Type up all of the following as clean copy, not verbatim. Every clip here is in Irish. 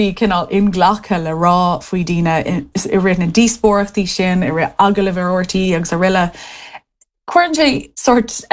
bhí cinál inglacha le rá faoi dína I rith na díospóireachtaí sin, I rith aglah ortaí agus a riile. Cuireann sé sort,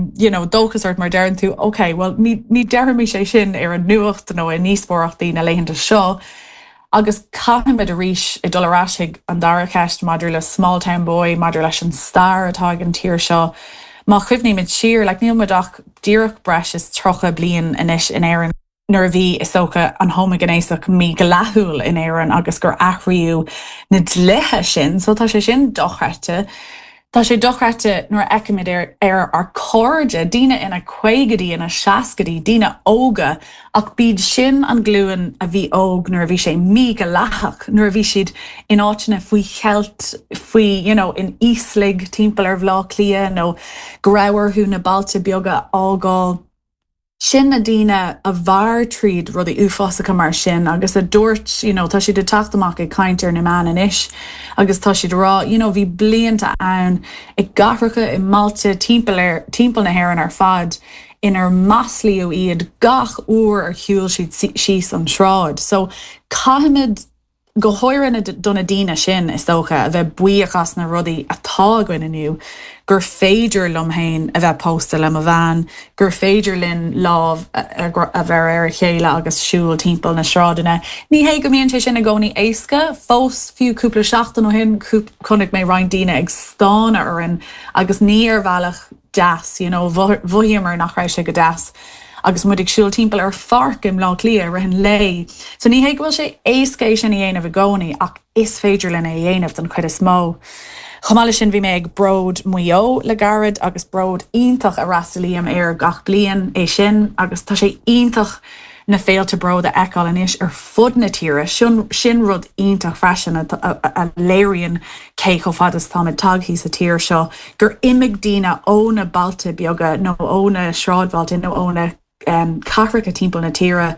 dóchas sort mar dearann tú, okay, well, ní dearmí sé sin ar an nuacht nó I níospóireachtaí na léitheanta seo, agus caithimid a ríis I dul aráisig an dara ceist maidir le small town boy, maidir leis an star atá an tír seo. Má chuimhní mid siar, like níl muideach díreach breis is trocha blian inis in éireann nuair bhí is socha an thoma gnééisach mí go lethúil in éireann agus gur achraíú na dlithe sin, so tá sé sin dochreite. Tá sé dochreite nuair eicimid ar cóide, díine ina chuigedaí ina seacadaí, díine óga, ach bíd sin an gluúin a bhí óg nuair bhí sé mí go lethach, nuair bhí siad in áitina faoi chealt, faoi, in íslig timpeall ar bhlá clia, nó gráharthú na bailte beaga ágáil. Sin na díine a bhar tríd rud I uafásacha mar sin, agus a dúirt, tá siad de taachtamach I caintear na man inis, agus tá siad rá, bhí blianta ann I gathracha I Malta timpeall na hÉireann ar fad inar maslíú iad gach uair ar shiúil siad síos an shráid. So, caithimid go háireanna donna dína sin is dócha a bheith buíochas na rudaí atá goin aniu, gur féidir lomhéin a bheith pósta le a bhean, gur féidir linn lámh a bheith ar chéile agus siúil timpeall na sráideanna. Ní hé go mbíonn sé sin a gcónaí éasca, fós fiú cúpla seachtain ó hin chunig mé roinn dína ag stána orin, agus ní ar bhealach deas, bhuaimar nach raibh sé go deas. Agus muid ag siúil timpeall ar farc im lá clia rihin lei. So ní hé bhfuil sé éasca sin I dhéanamh a gcónaí ach is féidir lena dhéanamh don chuid is mó. Chomáile sin bhí mé ag bród muo le garad agus bród ionintach a rasalíam ar gach blian é sin, agus tá sé ionintach na féalte bród a eáil inis ar fud na tíre, sin rud ionintach freisin a léiríonn cé cho fadas táid tagthaí sa tír seo, gur imig dína óna bailte beaga nó óna sráidbhailte nó óna cathracha timpeall na tíre,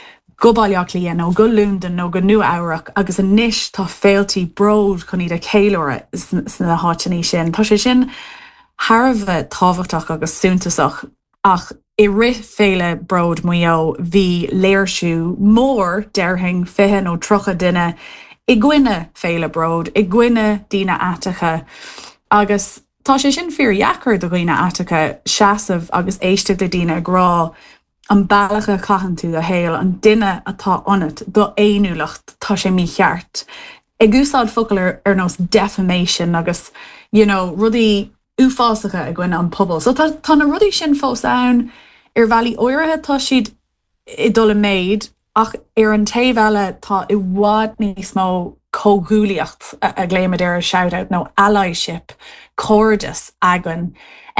go bailach líon nó go lúndan nó go nua-amhrach agus a níis tá féaltaí bród chun iad a céileora sna háitaní sin. Tá sé sin tharbheith tábhachtach agus súntasach ach I rith féile bród muo bhí léirsú mór deirthing fiche nó trocha duine I gcuine féile bród, I gcuine dína aitacha agus tá sé sin fíorheachar do gcuine aitacha seasamh agus éiste de dína agrá an bailachcha caitheann tú a héal an duine atá anat do éanúlacht tá sé mí cheart. Ag úsáid focail ar nós defamation agus, rudaí uafásacha a gcuine an pobal. So tá na rudaí sin fós ann ar bhealaí áirithe tá siad I dul méid ach ar an taobh eile tá I bhfad níos mó cógúlaíocht a gléimiid ar a shout-out nó allyship, cóirdas agan,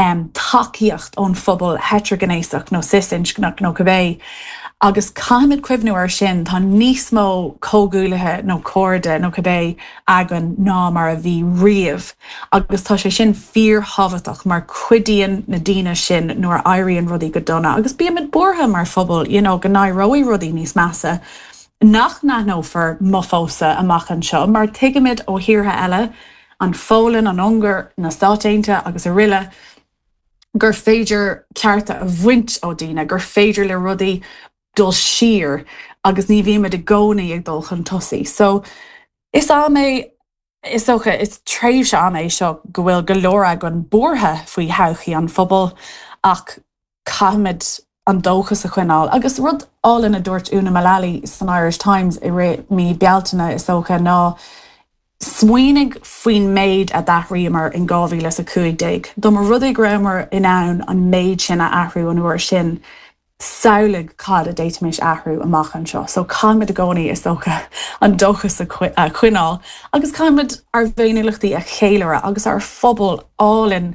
takeíocht ón phobal heterogenéiseach nó cis-inscnach nó cabbé. Agus caithimid cuimhnú ar sin tá níos mó cógúlathe nó cóirde nó cabbé agan ná mar a bhí riamh. Agus tá sé sin fíorthabhatach mar cuidíonn na daoine sin nuair éiríonn rudaí go donna. Agus bíamid bortha mar phobal, go nairóí rudaí níos measa. Nach nófar mofósa amach an seo, mar tuigeimid ó thíortha eile an fólann an iongar na stáiteanta agus a riile, gur féidir cearta a bhaint ó daoine, gur féidir le rudaí dul siar agus ní bhíime de gcónaí ag dul chun tosaí. So is socha is tréimh se am é seo go bhfuil go leor agan bortha faoi heachtaí an phobal ach caithimid an dóchas a chuineáil. Agus rud álanna dúirt Una Mullally san Irish Times I ré mí bealtainna is socha ná smuoinnig faoin méid a dathríomar in 2015. Do mar rudaí gramar in ann an méid sin a athrú an uair sin saolig cad a déitimis athrú amach an seo. So caimid a gcónaí is socha an dóchas a chuineáil. Agus caimid ar bhéinileachtaí a chéileara agus ar phobal álinn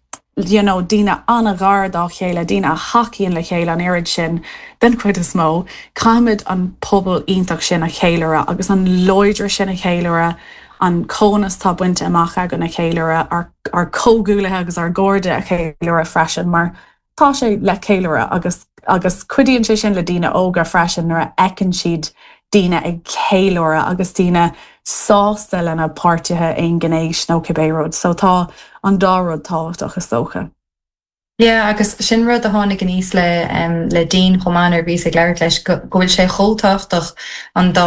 dína anna ghar dá chéile, dína hacaíonn le chéile an éirid sin, den chuid is mó, caimid an pobal ionintach sin a chéileara agus an loidre sin a chéileara, an cónas tá buinte amach agan a chéileara, ar cógúlathe agus ar gcóirde a chéileara freisin, mar tá sé le chéileara agus cuidíonn sé sin le dína óga freisin nuair a ecann siad dína ag chéileara agus dína sásta lena páirtithe aon gnéis nó cibéród. So tá an dárod táhachtach is socha. Yeah, agus sin rud a tháinig níos le dín chomáin ar bhí a gglair leis go bhfuil sé chótáchtach an dá